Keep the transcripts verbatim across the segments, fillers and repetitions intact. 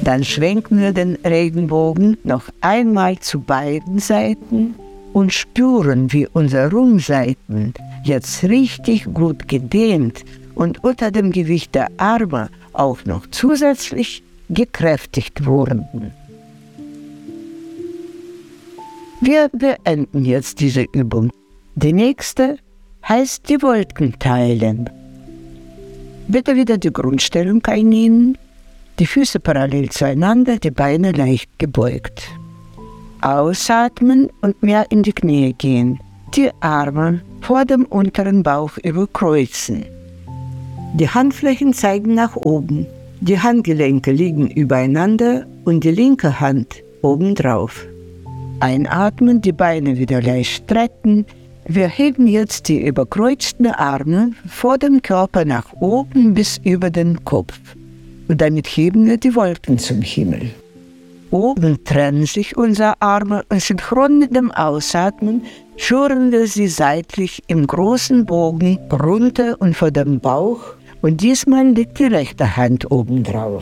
Dann schwenken wir den Regenbogen noch einmal zu beiden Seiten und spüren, wie unsere Rumpfseiten jetzt richtig gut gedehnt und unter dem Gewicht der Arme auch noch zusätzlich gekräftigt wurden. Wir beenden jetzt diese Übung. Die nächste heißt die Wolken teilen. Bitte wieder die Grundstellung einnehmen, die Füße parallel zueinander, die Beine leicht gebeugt. Ausatmen und mehr in die Knie gehen. Die Arme vor dem unteren Bauch überkreuzen. Die Handflächen zeigen nach oben. Die Handgelenke liegen übereinander und die linke Hand obendrauf. Einatmen, die Beine wieder leicht strecken. Wir heben jetzt die überkreuzten Arme vor dem Körper nach oben bis über den Kopf. Und damit heben wir die Wolken zum Himmel. Oben trennen sich unsere Arme und synchron mit dem Ausatmen führen wir sie seitlich im großen Bogen runter und vor dem Bauch. Und diesmal liegt die rechte Hand obendrauf.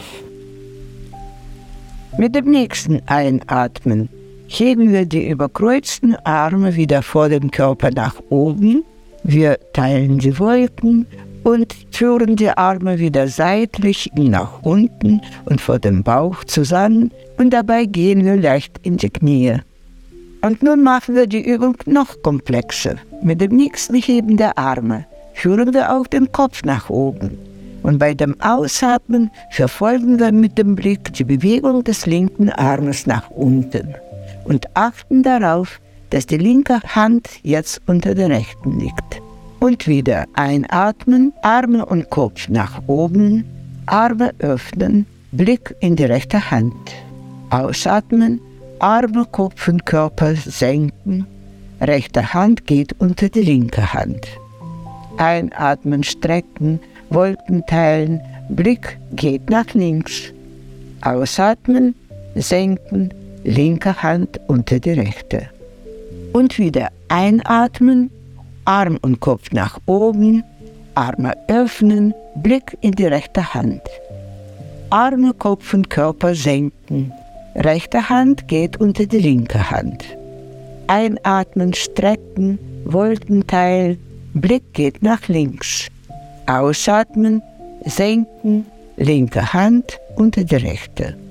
Mit dem nächsten Einatmen heben wir die überkreuzten Arme wieder vor dem Körper nach oben. Wir teilen die Wolken und führen die Arme wieder seitlich nach unten und vor dem Bauch zusammen. Und dabei gehen wir leicht in die Knie. Und nun machen wir die Übung noch komplexer. Mit dem nächsten Heben der Arme führen wir auch den Kopf nach oben. Und bei dem Ausatmen verfolgen wir mit dem Blick die Bewegung des linken Armes nach unten. Und achten darauf, dass die linke Hand jetzt unter der rechten liegt. Und wieder einatmen, Arme und Kopf nach oben, Arme öffnen, Blick in die rechte Hand. Ausatmen, Arme, Kopf und Körper senken, rechte Hand geht unter die linke Hand. Einatmen, strecken, Wolken teilen, Blick geht nach links. Ausatmen, senken, linke Hand unter die rechte. Und wieder einatmen, Arm und Kopf nach oben, Arme öffnen, Blick in die rechte Hand. Arme, Kopf und Körper senken. Rechte Hand geht unter die linke Hand. Einatmen, strecken, Wolken teilen, Blick geht nach links. Ausatmen, senken, linke Hand unter die rechte.